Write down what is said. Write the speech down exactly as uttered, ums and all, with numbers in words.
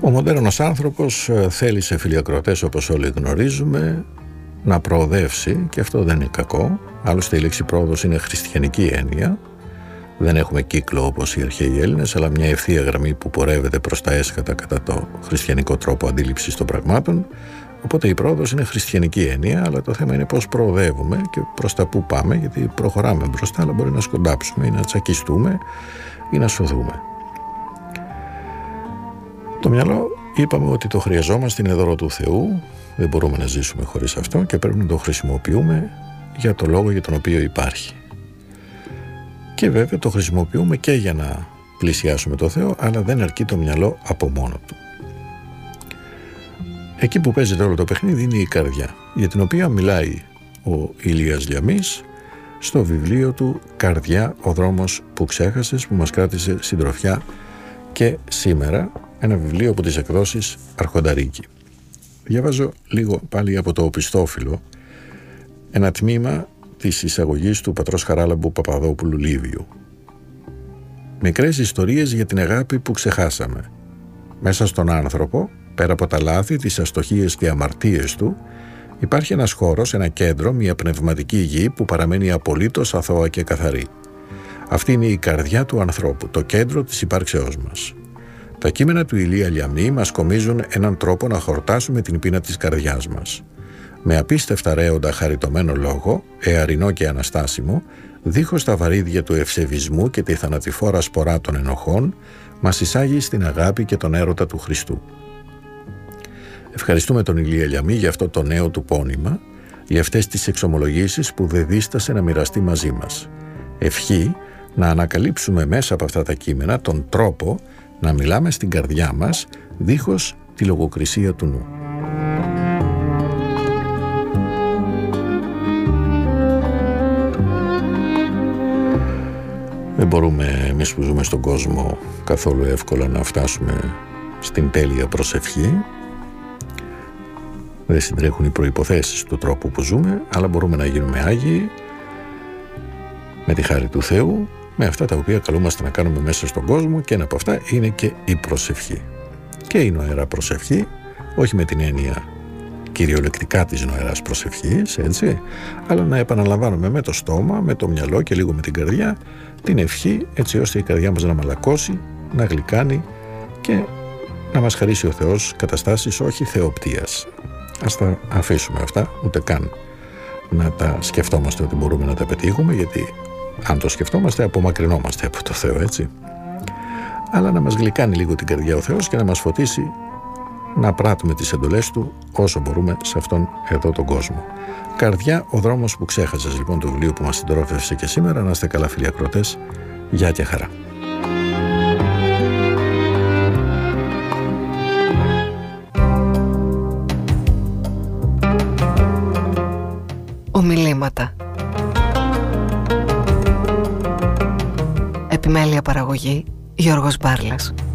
Ο μοντέρνος άνθρωπος θέλησε, φίλοι ακροατές, όπως όλοι γνωρίζουμε, να προοδεύσει, και αυτό δεν είναι κακό. Άλλωστε η λέξη πρόοδος είναι χριστιανική έννοια. Δεν έχουμε κύκλο όπως οι αρχαίοι Έλληνες, αλλά μια ευθεία γραμμή που πορεύεται προς τα έσχατα κατά το χριστιανικό τρόπο αντίληψης των πραγμάτων. Οπότε η πρόοδος είναι χριστιανική έννοια, αλλά το θέμα είναι πώς προοδεύουμε και προς τα που πάμε, γιατί προχωράμε μπροστά, αλλά μπορεί να σκοντάψουμε ή να τσακιστούμε ή να σωθούμε. Το μυαλό, είπαμε ότι το χρειαζόμαστε, είναι δώρο του Θεού, δεν μπορούμε να ζήσουμε χωρίς αυτό και πρέπει να το χρησιμοποιούμε για το λόγο για τον οποίο υπάρχει. Και βέβαια το χρησιμοποιούμε και για να πλησιάσουμε το Θεό, αλλά δεν αρκεί το μυαλό από μόνο του. Εκεί που παίζεται όλο το παιχνίδι είναι η καρδιά, για την οποία μιλάει ο Ηλίας Λιαμής στο βιβλίο του «Καρδιά, ο δρόμος που ξέχασες», που μας κράτησε συντροφιά και σήμερα, ένα βιβλίο από τις εκδόσεις Αρχονταρίκη. Διαβάζω λίγο πάλι από το οπισθόφυλλο ένα τμήμα της εισαγωγής του πατρός Χαράλαμπου Παπαδόπουλου Λίβιου. Μικρές ιστορίες για την αγάπη που ξεχάσαμε. Μέσα στον άνθρωπο, πέρα από τα λάθη, τις αστοχίες και αμαρτίες του, υπάρχει ένας χώρος, ένα κέντρο, μια πνευματική γη που παραμένει απολύτως αθώα και καθαρή. Αυτή είναι η καρδιά του ανθρώπου, το κέντρο της υπάρξεώς μας. Τα κείμενα του Ηλία Λιαμή μας κομίζουν έναν τρόπο να χορτάσουμε την πείνα της καρδιάς μας. Με απίστευτα ρέοντα χαριτωμένο λόγο, εαρινό και αναστάσιμο, δίχως τα βαρύδια του ευσεβισμού και τη θανατηφόρα σπορά των ενοχών, μας εισάγει στην αγάπη και τον έρωτα του Χριστού. Ευχαριστούμε τον Ηλία Λιαμή για αυτό το νέο του πόνημα, για αυτές τις εξομολογήσεις που δεν δίστασε να μοιραστεί μαζί μας. Ευχή να ανακαλύψουμε μέσα από αυτά τα κείμενα τον τρόπο να μιλάμε στην καρδιά μας δίχως τη λογοκρισία του νου. Δεν μπορούμε εμείς που ζούμε στον κόσμο καθόλου εύκολα να φτάσουμε στην τέλεια προσευχή. Δεν συντρέχουν οι προϋποθέσεις του τρόπου που ζούμε, αλλά μπορούμε να γίνουμε Άγιοι με τη χάρη του Θεού, με αυτά τα οποία καλούμαστε να κάνουμε μέσα στον κόσμο, και ένα από αυτά είναι και η προσευχή. Και η νοερά προσευχή, όχι με την έννοια κυριολεκτικά της νοεράς προσευχής, έτσι, αλλά να επαναλαμβάνουμε με το στόμα, με το μυαλό και λίγο με την καρδιά την ευχή, έτσι ώστε η καρδιά μας να μαλακώσει, να γλυκάνει και να μας χαρίσει ο Θεός καταστάσεις όχι θεοπτίας. Ας τα αφήσουμε αυτά, ούτε καν να τα σκεφτόμαστε ότι μπορούμε να τα πετύχουμε, γιατί αν το σκεφτόμαστε απομακρυνόμαστε από το Θεό, έτσι. Αλλά να μας γλυκάνει λίγο την καρδιά ο Θεός και να μας φωτίσει να πράττουμε τις εντολές Του όσο μπορούμε σε αυτόν εδώ τον κόσμο. Καρδιά, ο δρόμος που ξέχασες, λοιπόν, το βιβλίο που μας συντρόφευσε και σήμερα. Να είστε καλά, φίλοι ακροατές. Γεια και χαρά. Ομιλήματα. Επιμέλεια παραγωγή Γιώργος Μπάρλας.